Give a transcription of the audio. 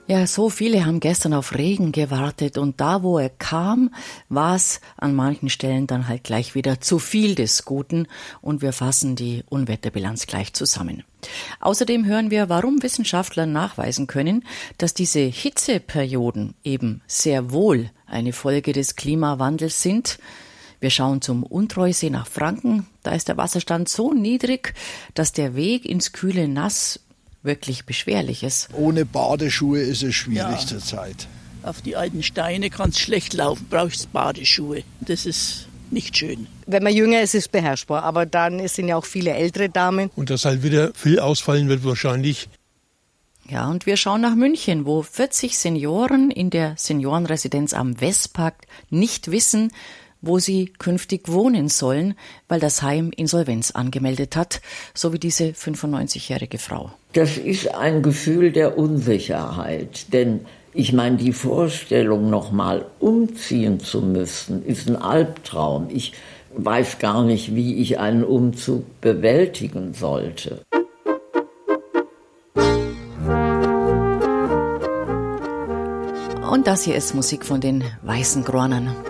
Ja, so viele haben gestern auf Regen gewartet und da, wo er kam, war es an manchen Stellen dann halt gleich wieder zu viel des Guten und wir fassen die Unwetterbilanz gleich zusammen. Außerdem hören wir, warum Wissenschaftler nachweisen können, dass diese Hitzeperioden eben sehr wohl eine Folge des Klimawandels sind. Wir schauen zum Untreusee nach Franken. Da ist der Wasserstand so niedrig, dass der Weg ins kühle Nass wirklich beschwerlich ist. Ohne Badeschuhe ist es schwierig zurzeit. Auf die alten Steine kannst du schlecht laufen, brauchst Badeschuhe. Das ist nicht schön. Wenn man jünger ist, ist es beherrschbar, aber dann sind ja auch viele ältere Damen. Und dass halt wieder viel ausfallen wird wahrscheinlich. Ja, und wir schauen nach München, wo 40 Senioren in der Seniorenresidenz am Westpark nicht wissen, wo sie künftig wohnen sollen, weil das Heim Insolvenz angemeldet hat, so wie diese 95-jährige Frau. Das ist ein Gefühl der Unsicherheit, denn ich meine, die Vorstellung, noch mal umziehen zu müssen, ist ein Albtraum. Ich weiß gar nicht, wie ich einen Umzug bewältigen sollte. Und das hier ist Musik von den Weißen Groanern.